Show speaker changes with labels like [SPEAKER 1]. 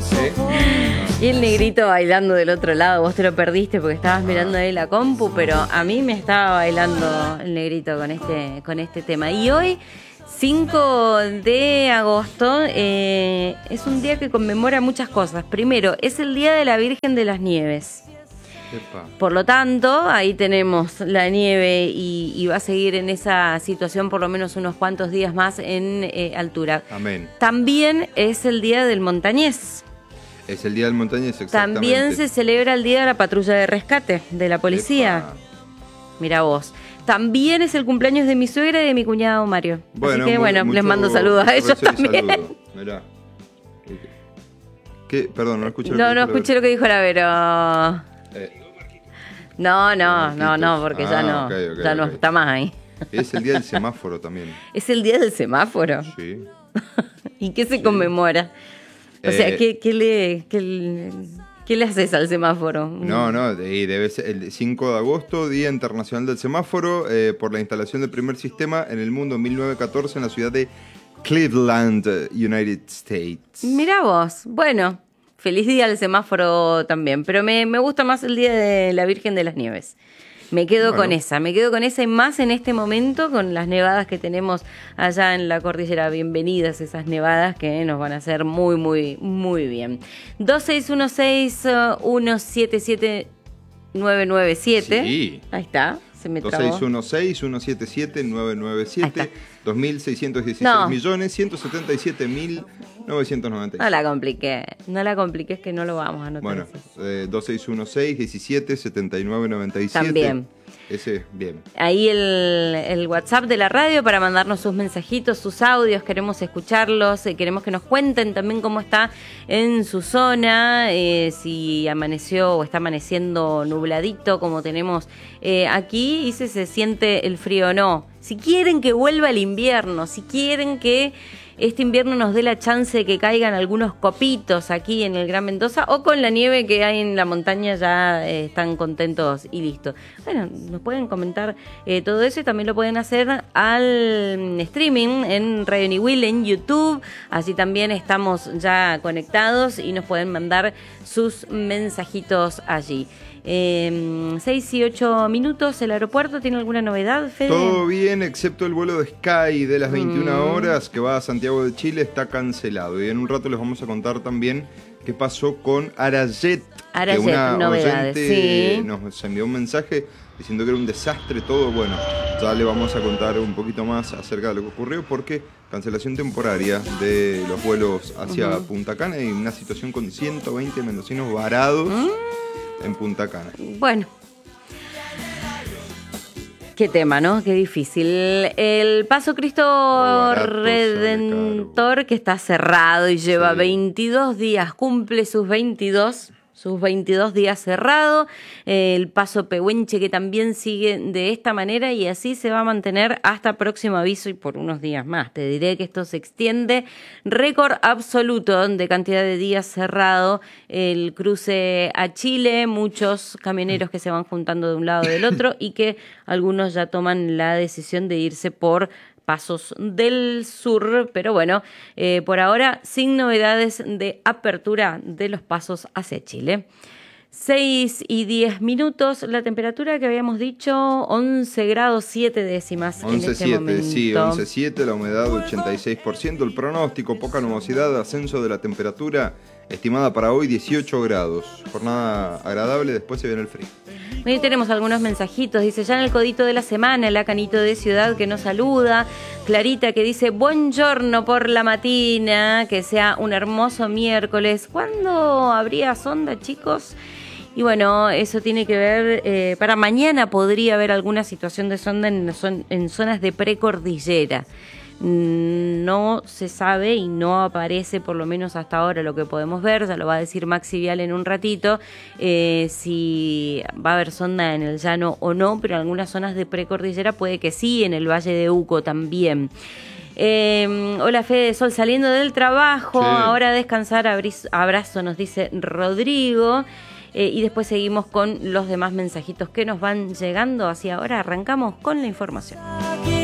[SPEAKER 1] Y el negrito bailando del otro lado. Vos te lo perdiste porque estabas mirando ahí la compu, pero a mí me estaba bailando el negrito con este tema. Y hoy, 5 de agosto, es un día que conmemora muchas cosas. Primero, es el Día de la Virgen de las Nieves. Por lo tanto, ahí tenemos la nieve y va a seguir en esa situación por lo menos unos cuantos días más en altura.
[SPEAKER 2] Amén.
[SPEAKER 1] También es el Día del Montañés.
[SPEAKER 2] Es el Día del Montañés, exactamente.
[SPEAKER 1] También se celebra el Día de la Patrulla de Rescate de la policía.
[SPEAKER 2] Epa.
[SPEAKER 1] Mira vos. También es el cumpleaños de mi suegra y de mi cuñado Mario.
[SPEAKER 2] Bueno,
[SPEAKER 1] así que les mando saludos a ellos también.
[SPEAKER 2] Mirá. ¿Qué? Perdón, no escuché
[SPEAKER 1] No escuché lo que dijo la Vero. No, porque ya no está más ahí.
[SPEAKER 2] Es el Día del Semáforo también.
[SPEAKER 1] ¿Es el Día del Semáforo?
[SPEAKER 2] Sí.
[SPEAKER 1] ¿Y qué se conmemora? O sea, ¿qué le haces al semáforo?
[SPEAKER 2] Y debe ser el 5 de agosto, Día Internacional del Semáforo, por la instalación del primer sistema en el mundo en 1914 en la ciudad de Cleveland, United States.
[SPEAKER 1] Mirá vos, bueno, feliz día al semáforo también, pero me gusta más el Día de la Virgen de las Nieves. Me quedo con esa y más en este momento con las nevadas que tenemos allá en la cordillera. Bienvenidas esas nevadas que nos van a hacer muy, muy, muy bien. 2616-177-997.
[SPEAKER 2] Sí.
[SPEAKER 1] Ahí está, se me trabó.
[SPEAKER 2] 2616-177-997. 2.616.177.996.
[SPEAKER 1] No la compliques que no lo vamos a anotar.
[SPEAKER 2] Bueno, 2616-17-7997.
[SPEAKER 1] También.
[SPEAKER 2] Ese, bien.
[SPEAKER 1] Ahí el WhatsApp de la radio para mandarnos sus mensajitos, sus audios, queremos escucharlos, queremos que nos cuenten también cómo está en su zona, si amaneció o está amaneciendo nubladito como tenemos aquí, y si se siente el frío o no. Si quieren que vuelva el invierno, si quieren que este invierno nos dé la chance de que caigan algunos copitos aquí en el Gran Mendoza, o con la nieve que hay en la montaña ya están contentos y listos. Bueno, nos pueden comentar todo eso, y también lo pueden hacer al streaming en Radio Niwil en YouTube. Así también estamos ya conectados y nos pueden mandar sus mensajitos allí. 6 y 8 minutos, ¿el aeropuerto tiene alguna novedad, Fede?
[SPEAKER 2] Todo bien, excepto el vuelo de Sky de las 21 horas que va a Santiago de Chile, está cancelado. Y en un rato les vamos a contar también qué pasó con Arajet. Que una
[SPEAKER 1] novedades,
[SPEAKER 2] oyente
[SPEAKER 1] sí.
[SPEAKER 2] Nos envió un mensaje diciendo que era un desastre todo. Bueno, ya le vamos a contar un poquito más acerca de lo que ocurrió, porque cancelación temporaria de los vuelos hacia Punta Cana y una situación con 120 mendocinos varados en Punta Cana.
[SPEAKER 1] Bueno, qué tema, ¿no? Qué difícil. El Paso Cristo
[SPEAKER 2] barato,
[SPEAKER 1] Redentor, que está cerrado y lleva 22 días, cumple sus 22 días cerrado. El Paso Pehuenche, que también sigue de esta manera, y así se va a mantener hasta próximo aviso y por unos días más. Te diré que esto se extiende. Récord absoluto de cantidad de días cerrado el cruce a Chile. Muchos camioneros que se van juntando de un lado o del otro, y que algunos ya toman la decisión de irse por Pasos del Sur, pero bueno, por ahora sin novedades de apertura de los pasos hacia Chile. 6 y 10 minutos, la temperatura que habíamos dicho, 11 grados 7 décimas en este momento.
[SPEAKER 2] 11.7, la humedad 86%, el pronóstico, poca nubosidad, ascenso de la temperatura estimada para hoy 18 grados. Jornada agradable, después se viene el frío.
[SPEAKER 1] Hoy tenemos algunos mensajitos, dice ya en el codito de la semana, la Canito de Ciudad que nos saluda, Clarita que dice buongiorno por la matina, que sea un hermoso miércoles. ¿Cuándo habría sonda, chicos? Y bueno, eso tiene que ver, para mañana podría haber alguna situación de sonda en zonas de precordillera. No se sabe y no aparece, por lo menos hasta ahora, lo que podemos ver. Ya lo va a decir Maxi Vial en un ratito, si va a haber sonda en el llano o no, pero en algunas zonas de precordillera puede que sí, en el Valle de Uco también. Hola Fede Sol, saliendo del trabajo, sí. Ahora a descansar, abrazo, nos dice Rodrigo. Y después seguimos con los demás mensajitos que nos van llegando. Así ahora arrancamos con la información.